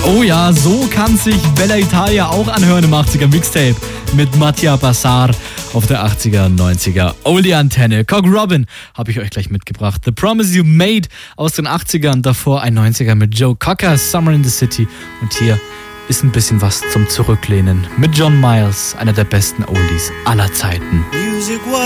Oh ja, so kann sich Bella Italia auch anhören im 80er Mixtape mit Mattia Bassar auf der 80er und 90er Oldie Antenne. Cock Robin habe ich euch gleich mitgebracht. The Promise You Made aus den 80ern, davor ein 90er mit Joe Cocker, Summer in the City. Und hier ist ein bisschen was zum Zurücklehnen mit John Miles, einer der besten Oldies aller Zeiten.